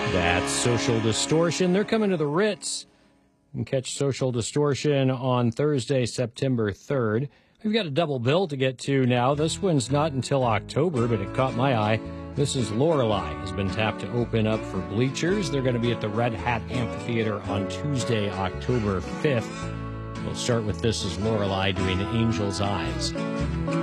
That's Social Distortion. They're coming to the Ritz. You can catch Social Distortion on Thursday, September 3rd. We've got a double bill to get to now. This one's not until October, but it caught my eye. This is Lorelei has been tapped to open up for Bleachers. They're going to be at the Red Hat Amphitheater on Tuesday, October 5th. We'll start with This is Lorelei doing Angel's Eyes.